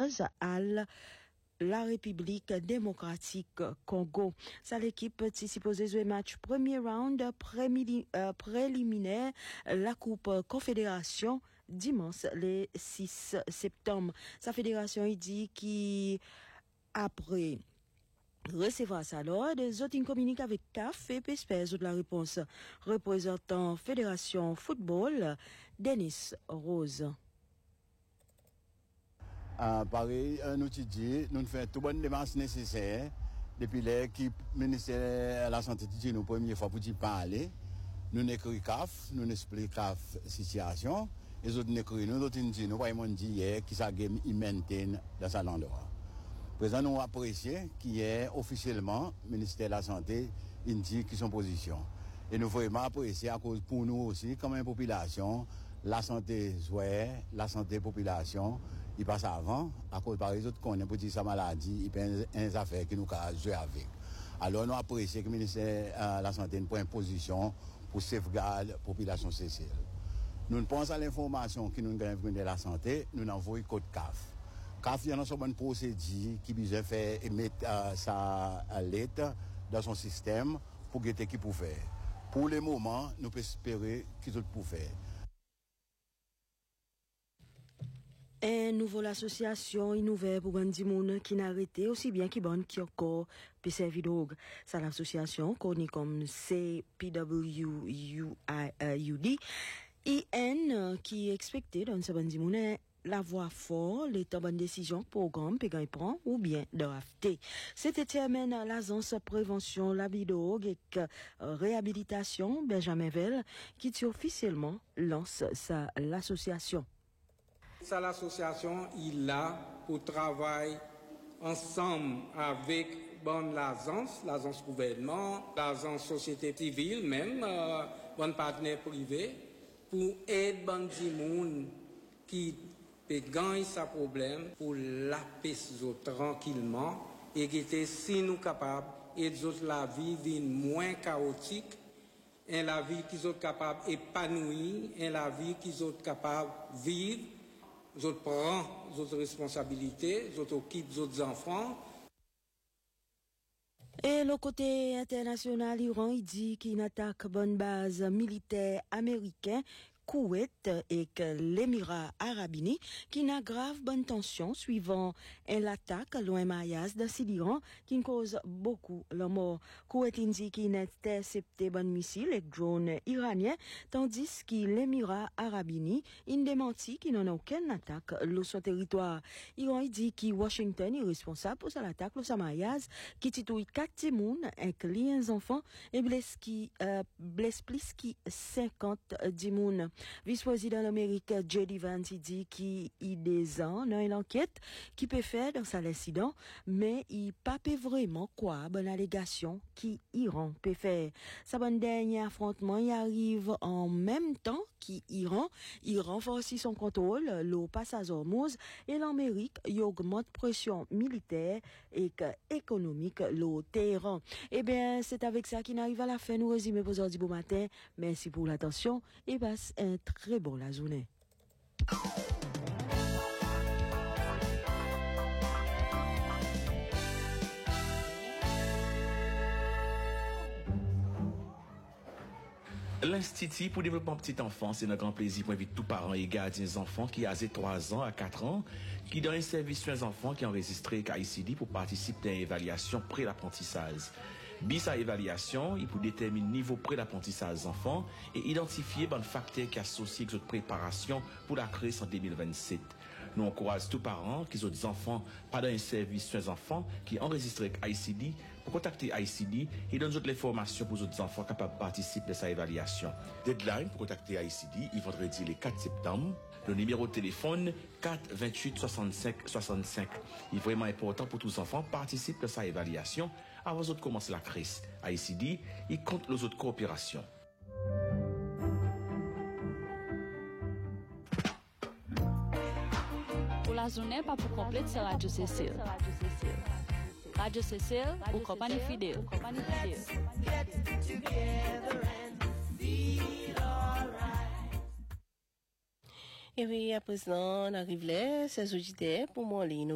Limoges à la République démocratique Congo. Ça l'équipe participe aux matchs premier round préliminaire la Coupe Confédération dimanche le 6 septembre. Sa fédération il dit qui après recevoir ça alors des autres communiquent avec CAF et PSPS de la réponse représentant Fédération Football Denis Rose. Pareil, nous dit, nous faisons tout bonne démarche nécessaire depuis l'équipe ministère de la Santé dit nous première fois pour y parler. Nous écrit CAF, nous expliquons CAF situation. Les autres écrit nous autres dit nous voyons dit hier qui ça game maintain dans sa endroit. Présent nous apprécier qui est officiellement ministère de la Santé dit qui son position. Et nous vraiment apprécier à cause pour nous aussi comme une population la santé soignée, la santé population il passe avant à cause par les autres qu'on est pour dire sa maladie il peut une affaire qui nous a joué avec. Alors nous apprécions que le ministère de la santé prend une position pour sauvegarder la population cécile. Nous pensons à l'information qui nous gagne de la santé, nous envoyons code CAF. CAF il y a une bonne procédure qui besoin faire mettre sa lettre dans son système pour guetter qui peut faire. Pour le moment, nous pouvons espérer qu'ils peuvent faire. Un nouveau l'association innouvée pour Bandi Moun qui n'a arrêté aussi bien qui bonne qui encore peut servir d'orgue. C'est l'association connue comme CPWUD IN qui est expecté dans ce Bandi Moun la voix fort, l'état bonne décision programme pégan prend ou bien de rafter. C'était terminé l'agence prévention l'abidog et réhabilitation Benjamin Vell qui officiellement lance l'association. Ça, l'association, il a pour travailler ensemble avec l'agence gouvernement, l'agence société civile même, bon partenaire privé, pour aider Bandi Moun qui peut gagner sa problème, pour laper tranquillement, et qui était si nous capables, et la vie vient moins chaotique, et la vie qui sont capables d'épanouir, et la vie qui sont capables de vivre. Nous prenons nos responsabilités, nous occupons nos enfants. Et le côté international, Iran, il dit qu'il attaque bonne base militaire américaine Koweït et l'Émirat Arabes Unis qui n'aggrave bonne tension suivant l'attaque loin Mayas de l'Iran qui cause beaucoup la mort. Koweït dit qu'il intercepté bon missile et drone iranien tandis que l'Émirat Arabes Unis il démenti qu'il n'en a aucune attaque sur son territoire. Iran dit que Washington est responsable pour cette attaque sur Mayas qui titouille 4 timoun incluant les enfants et blesse plus que 50 timoun. Vice-président d'Amérique J.D. Vance dit qu'il y a des ans dans une enquête qui peut faire dans cet incident, mais il pas vraiment quoi bonne allégation qui Iran peut faire. Sa bonne dernier affrontement y arrive en même temps qu'Iran. Il renforce son contrôle le passage Hormuz et l'Amérique y augmente pression militaire et économique le Téhéran. Eh bien, c'est avec ça qu'il arrive à la fin. Nous résumons pour aujourd'hui bon matin. Merci pour l'attention et passe un très bon la journée. L'Institut pour le développement petite enfance, c'est un grand plaisir pour inviter tous parents et gardiens des enfants qui ont 3 ans à 4 ans, qui donnent un service sur les enfants qui ont enregistré KICD pour participer à une évaluation pré-l'apprentissage. Bis à évaluation, il peut déterminer le niveau pré-l'apprentissage des enfants et identifier les facteurs qui associent avec votre préparation pour la crise en 2027. Nous encourageons tous parents qui ont des enfants pendant un service sur les enfants qui enregistrent avec ICD pour contacter ICD et donner les formations pour les enfants capables de participer à cette évaluation. Deadline pour contacter ICD, il vendredi le 4 septembre. Le numéro de téléphone 4 28 65 65. Il est vraiment important pour tous les enfants participer à cette évaluation avant de commencer la crise. ICD, il compte les autres coopérations. Pour la journée, pas pour complète, c'est Radio Cécile. Radio Cécile, ou compagnie fidèle. Et oui, à présent, on arrive là, c'est auditeurs pour mon ligne.